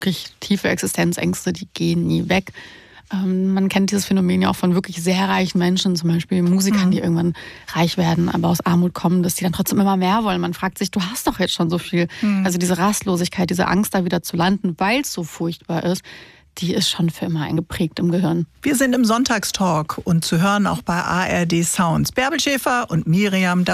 wirklich tiefe Existenzängste, die gehen nie weg. Man kennt dieses Phänomen ja auch von wirklich sehr reichen Menschen, zum Beispiel Musikern, die irgendwann reich werden, aber aus Armut kommen, dass die dann trotzdem immer mehr wollen. Man fragt sich, du hast doch jetzt schon so viel. Also diese Rastlosigkeit, diese Angst, da wieder zu landen, weil es so furchtbar ist, die ist schon für immer eingeprägt im Gehirn. Wir sind im Sonntagstalk und zu hören auch bei ARD Sounds. Bärbel Schäfer und Miriam